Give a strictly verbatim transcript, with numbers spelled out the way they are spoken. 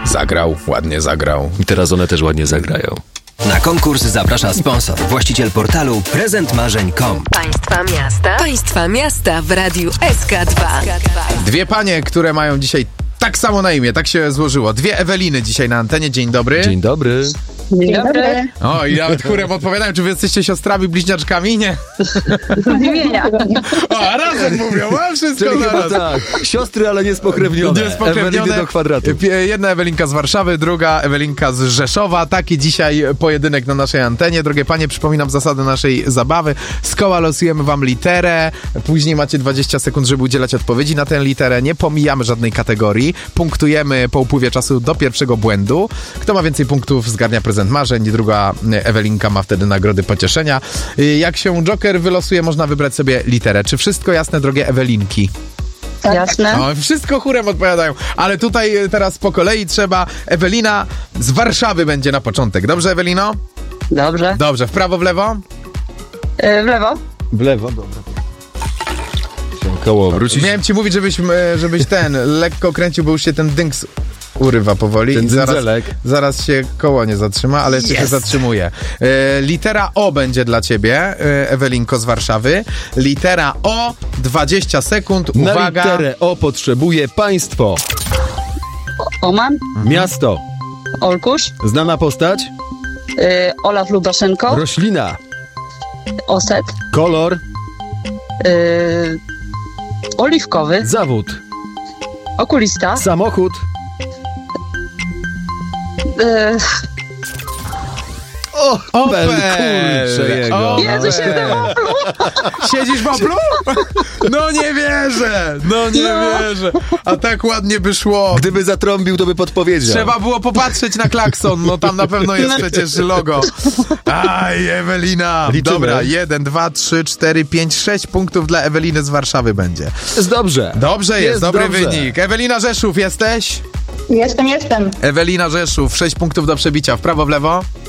Zagrał, ładnie zagrał. I teraz one też ładnie zagrają. Na konkurs zaprasza sponsor, właściciel portalu prezent marzeń kropka com. Państwa miasta. Państwa miasta w radiu S K dwa. Dwie panie, które mają dzisiaj tak samo na imię, tak się złożyło. Dwie Eweliny dzisiaj na antenie. Dzień dobry. Dzień dobry. Dzień dobry. O, i nawet chórem odpowiadają, czy wy jesteście siostrami, bliźniaczkami? Nie. Podziwienia. O, a razem mówią, a wszystko Czyli chyba zaraz. tak. Siostry, ale niespokrewnione. Niespokrewnione. Eweliny do kwadratu. Jedna Ewelinka z Warszawy, druga Ewelinka z Rzeszowa. Taki dzisiaj pojedynek na naszej antenie. Drogie panie, przypominam zasady naszej zabawy. Z koła losujemy wam literę. Później macie dwadzieścia sekund, żeby udzielać odpowiedzi na tę literę. Nie pomijamy żadnej kategorii. Punktujemy po upływie czasu do pierwszego błędu. Kto ma więcej punktów, zgarnia prezent marzeń. Druga Ewelinka ma wtedy nagrody pocieszenia. Jak się Joker wylosuje, można wybrać sobie literę. Czy wszystko jasne, drogie Ewelinki? Jasne. No, wszystko chórem odpowiadają, ale tutaj teraz po kolei trzeba. Ewelina z Warszawy będzie na początek. Dobrze, Ewelino? Dobrze. Dobrze, w prawo, w lewo? E, w lewo. W lewo, dobra. Się koło wrócić. Miałem ci mówić, żebyś, e, żebyś ten lekko kręcił, bo już się ten dynks urywa powoli. Ten i zaraz, dzyndzelek. zaraz się koło nie zatrzyma, ale jeszcze Yes. się zatrzymuje. E, litera O będzie dla ciebie, e, Ewelinko z Warszawy. Litera O, dwadzieścia sekund, Na uwaga. literę O potrzebuje państwo. Oman. Miasto. Olkusz. Znana postać. E, Olaf Lubaszenko. Roślina. Oset. Kolor. E, oliwkowy. Zawód. Okulista. Samochód. E, O, Opel. kurczę jego. Opel. Jezu, się w Oplu. Siedzisz w Oplu? No nie wierzę, no nie wierzę. A tak ładnie by szło. Gdyby zatrąbił, to by podpowiedział. Trzeba było popatrzeć na klakson, no tam na pewno jest przecież logo. Aj, Ewelina. Liczymy. Dobra, jeden, dwa, trzy, cztery, pięć, sześć punktów dla Eweliny z Warszawy będzie. Jest dobrze. Dobrze jest, Jest dobry dobrze. wynik. Ewelina Rzeszów, jesteś? Jestem, jestem. Ewelina Rzeszów, sześć punktów do przebicia. W prawo, w lewo?